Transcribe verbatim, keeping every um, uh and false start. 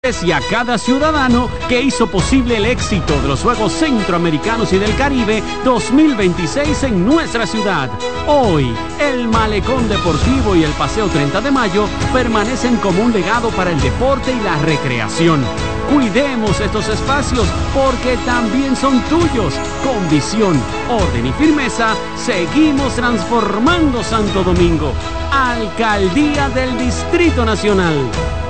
Y a cada ciudadano que hizo posible el éxito de los Juegos Centroamericanos y del Caribe dos mil veintiséis en nuestra ciudad. Hoy, el Malecón Deportivo y el Paseo treinta de Mayo permanecen como un legado para el deporte y la recreación. Cuidemos estos espacios porque también son tuyos. Con visión, orden y firmeza, seguimos transformando Santo Domingo. Alcaldía del Distrito Nacional.